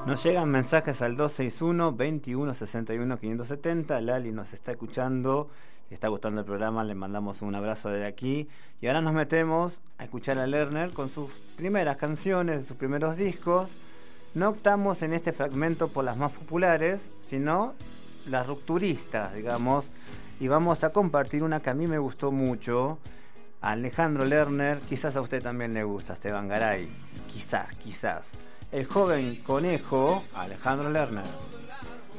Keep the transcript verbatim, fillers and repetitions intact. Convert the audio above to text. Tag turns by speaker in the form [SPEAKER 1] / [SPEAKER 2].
[SPEAKER 1] Nos llegan mensajes al dos seis uno, veintiuno sesenta y uno, quinientos setenta. Lali nos está escuchando, le está gustando el programa, le mandamos un abrazo desde aquí. Y ahora nos metemos a escuchar a Lerner con sus primeras canciones, de sus primeros discos. No optamos en este fragmento por las más populares, sino las rupturistas, digamos. Y vamos a compartir una que a mí me gustó mucho, a Alejandro Lerner. Quizás a usted también le gusta, Esteban Garay. Quizás, quizás. El joven conejo, Alejandro Lerner.